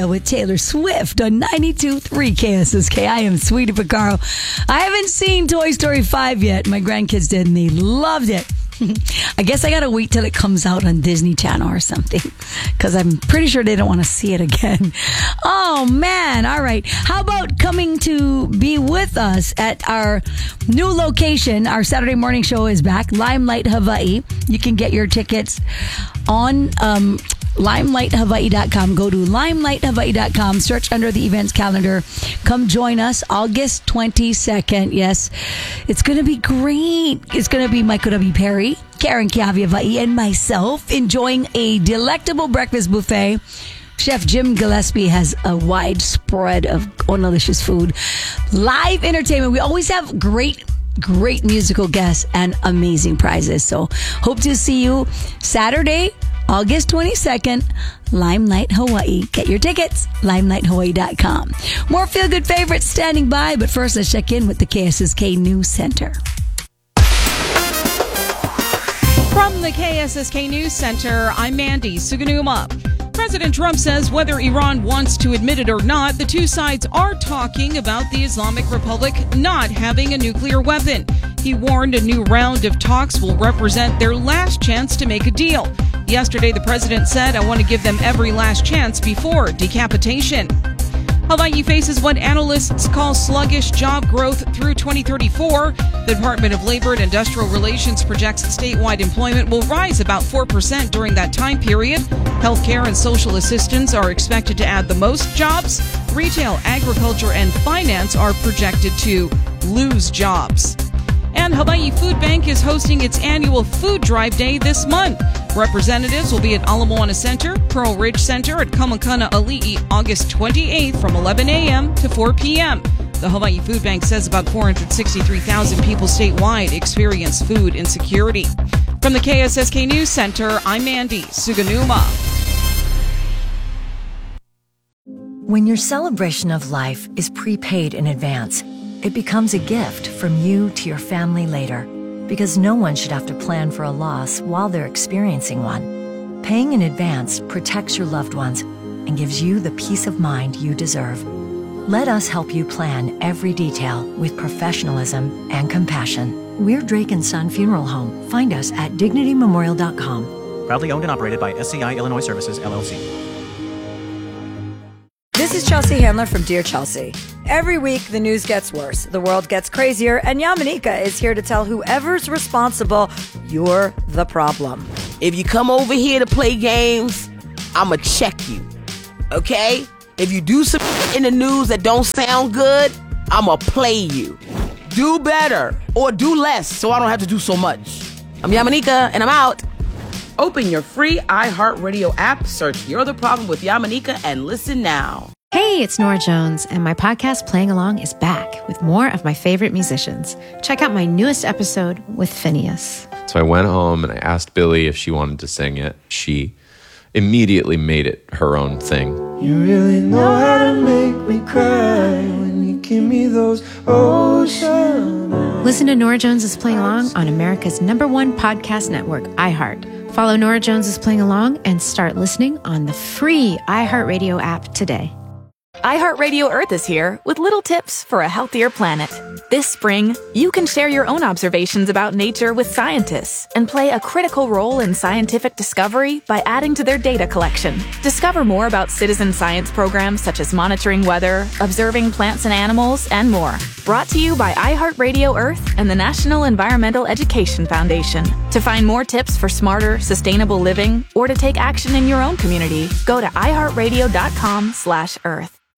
Aaliyah with Taylor Swift on 92.3 KSSK. I am Sweetie Picaro. I haven't seen Toy Story 5 yet. My grandkids did, and they loved it. I guess I gotta wait till it comes out on Disney Channel or something, because I'm pretty sure they don't want to see it again. Oh man. All right, how about coming to be with us at our new location? Our Saturday morning show is back, Limelight Hawaii. You can get your tickets on LimelighHawaii.com. Go to LimelighHawaii.com, search under the events calendar. Come join us August 22nd. Yes, it's going to be great. It's going to be Michael W. Perry, Karen Kiavi, and myself enjoying a delectable breakfast buffet. Chef Jim Gillespie has a wide spread of delicious food. Live entertainment. We always have great musical guests and amazing prizes. So hope to see you Saturday, August 22nd, Limelight Hawaii. Get your tickets, limelighhawaii.com. More feel-good favorites standing by, but first let's check in with the KSSK News Center. From the KSSK News Center, I'm Mandy Suganuma. President Trump says whether Iran wants to admit it or not, the two sides are talking about the Islamic Republic not having a nuclear weapon. He warned a new round of talks will represent their last chance to make a deal. Yesterday, the president said, "I want to give them every last chance before decapitation." Hawaii faces what analysts call sluggish job growth through 2034. The Department of Labor and Industrial Relations projects statewide employment will rise about 4% during that time period. Healthcare and social assistance are expected to add the most jobs. Retail, agriculture, and finance are projected to lose jobs. And Hawaii Food Bank is hosting its annual Food Drive Day this month. Representatives will be at Ala Moana Center, Pearl Ridge Center, at Kamakana Ali'i August 28th from 11 a.m. to 4 p.m. The Hawaii Food Bank says about 463,000 people statewide experience food insecurity. From the KSSK News Center, I'm Mandy Suganuma. When your celebration of life is prepaid in advance, it becomes a gift from you to your family later, because no one should have to plan for a loss while they're experiencing one. Paying in advance protects your loved ones and gives you the peace of mind you deserve. Let us help you plan every detail with professionalism and compassion. We're Drake & Son Funeral Home. Find us at DignityMemorial.com. Proudly owned and operated by SCI Illinois Services, LLC. This is Chelsea Handler from Dear Chelsea. Every week, the news gets worse, the world gets crazier, and Yamanika is here to tell whoever's responsible, you're the problem. If you come over here to play games, I'ma check you, okay? If you do some in the news that don't sound good, I'ma play you. Do better, or do less, so I don't have to do so much. I'm Yamanika, and I'm out. Open your free iHeartRadio app, search You're the Problem with Yamanika, and listen now. Hey, it's Nora Jones, and my podcast Playing Along is back with more of my favorite musicians. Check out my newest episode with Phineas. So I went home and I asked Billy if she wanted to sing it. She immediately made it her own thing. You really know how to make me cry when you give me those ocean eyes. Listen to Nora Jones is Playing Along on America's #1 podcast network, iHeart. Follow Nora Jones is Playing Along and start listening on the free iHeartRadio app today. iHeartRadio Earth is here with little tips for a healthier planet. This spring, you can share your own observations about nature with scientists and play a critical role in scientific discovery by adding to their data collection. Discover more about citizen science programs such as monitoring weather, observing plants and animals, and more. Brought to you by iHeartRadio Earth and the National Environmental Education Foundation. To find more tips for smarter, sustainable living or to take action in your own community, go to iHeartRadio.com/Earth.